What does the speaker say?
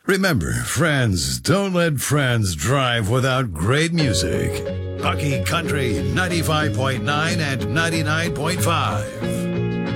Remember, friends, don't let friends drive without great music. Bucky Country 95.9 and 99.5.